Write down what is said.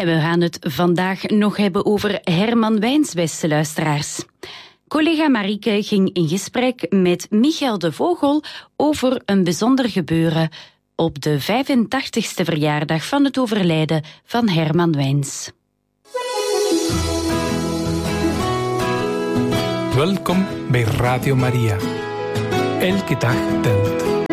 En we gaan het vandaag nog hebben over Herman Wijns, beste luisteraars. Collega Marieke ging in gesprek met Michael de Vogel over een bijzonder gebeuren op de 85ste verjaardag van het overlijden van Herman Wijns. Welkom bij Radio Maria. Elke dag telt.